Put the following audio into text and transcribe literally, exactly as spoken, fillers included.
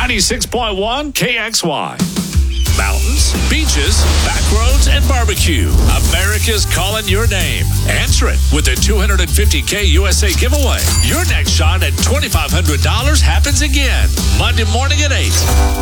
ninety-six point one K X Y. Mountains, beaches, back roads, and barbecue. America's calling your name. Answer it with the two hundred fifty K U S A giveaway. Your next shot at twenty-five hundred dollars happens again Monday morning at eight.